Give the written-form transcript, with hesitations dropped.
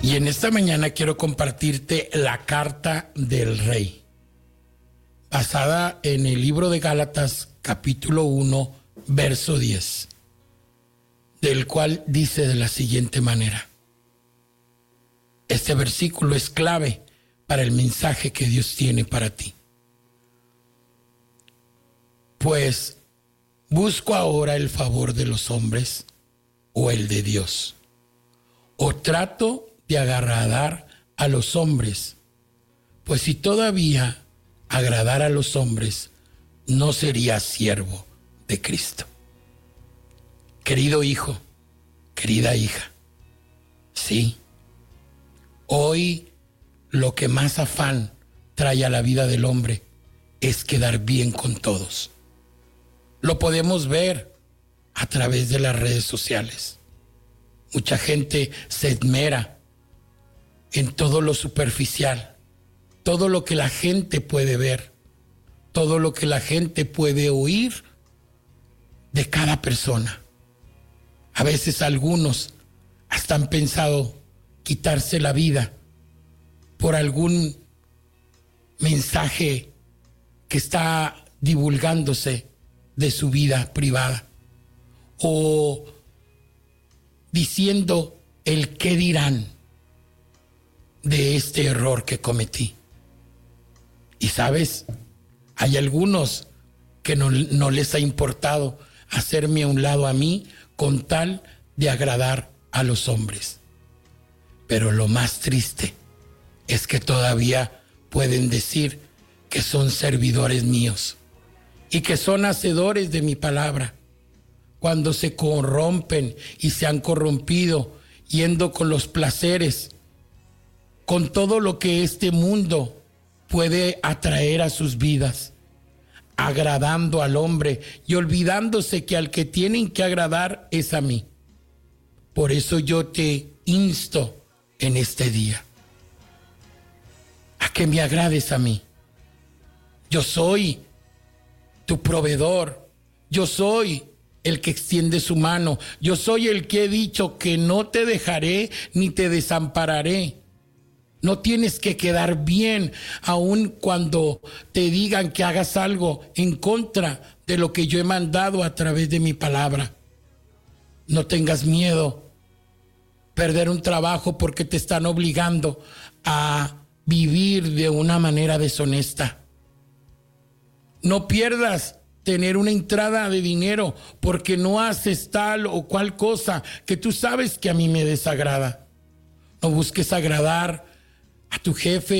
Y en esta mañana quiero compartirte la carta del Rey, basada en el libro de Gálatas, capítulo 1, verso 10, del cual dice de la siguiente manera. Este versículo es clave para el mensaje que Dios tiene para ti. Pues, ¿busco ahora el favor de los hombres o el de Dios? ¿O trato de agradar a los hombres? Pues si todavía agradara a los hombres, no sería siervo de Cristo. Querido hijo, querida hija, sí, hoy lo que más afán trae a la vida del hombre es quedar bien con todos. Lo podemos ver a través de las redes sociales. Mucha gente se esmera en todo lo superficial, todo lo que la gente puede ver, todo lo que la gente puede oír de cada persona. A veces algunos hasta han pensado quitarse la vida por algún mensaje que está divulgándose de su vida privada o diciendo el qué dirán de este error que cometí. Y sabes, hay algunos que no les ha importado hacerme a un lado a mí con tal de agradar a los hombres. Pero lo más triste es que todavía pueden decir que son servidores míos y que son hacedores de mi palabra, cuando se corrompen y se han corrompido yendo con los placeres, con todo lo que este mundo puede atraer a sus vidas, agradando al hombre y olvidándose que al que tienen que agradar es a mí. Por eso yo te insto en este día a que me agrades a mí. Yo soy tu proveedor, yo soy el que extiende su mano, yo soy el que he dicho que no te dejaré ni te desampararé. No tienes que quedar bien aun cuando te digan que hagas algo en contra de lo que yo he mandado a través de mi palabra. No tengas miedo perder un trabajo porque te están obligando a vivir de una manera deshonesta. No pierdas tener una entrada de dinero porque no haces tal o cual cosa que tú sabes que a mí me desagrada. No busques agradar a tu jefe